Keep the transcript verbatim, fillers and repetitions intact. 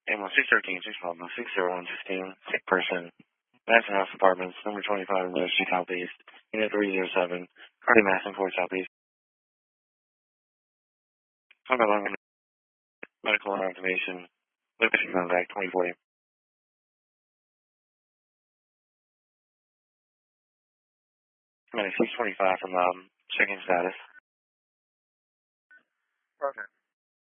And one six thirteen, six twelve, six zero one fifteen, sick person. Madison House Apartments, number twenty-five, West Street Southeast, Unit three oh seven, Cardi Madison, Fort Southeast. Talk about medical information. Location contact twenty forty. Minute six twenty-five from um, checking status. Okay.